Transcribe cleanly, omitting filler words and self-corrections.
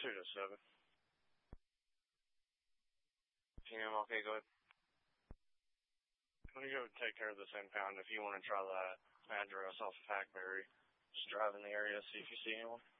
2-7. PM, okay, go ahead. I'm going to go take care of this impound. If you want to try that address off of Hackberry, just drive in the area, see if you see anyone.